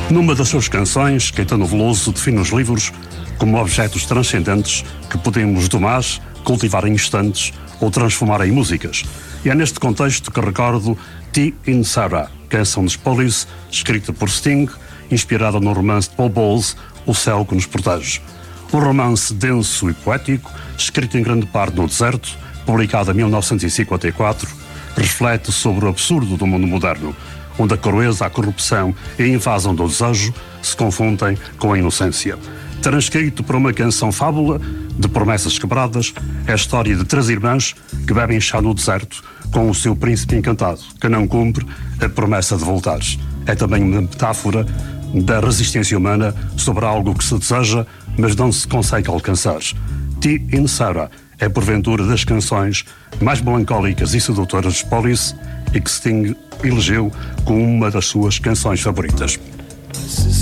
Numa das suas canções, Caetano Veloso define os livros como objetos transcendentes que podemos domar, cultivar em instantes ou transformar em músicas. E é neste contexto que recordo Tea in Sarah, canção dos Police, escrita por Sting, inspirada no romance de Paul Bowles, O Céu que nos Protege. Um romance denso e poético, escrito em grande parte no deserto, publicado em 1954, reflete sobre o absurdo do mundo moderno, onde a crueza, a corrupção e a invasão do desejo se confundem com a inocência. Transcrito por uma canção fábula de promessas quebradas, é a história de 3 irmãs que bebem chá no deserto com o seu príncipe encantado, que não cumpre a promessa de voltar. É também uma metáfora da resistência humana sobre algo que se deseja, mas não se consegue alcançar. Tea in Sarah é porventura das canções mais melancólicas e sedutoras dos Police e que Sting elegeu como uma das suas canções favoritas.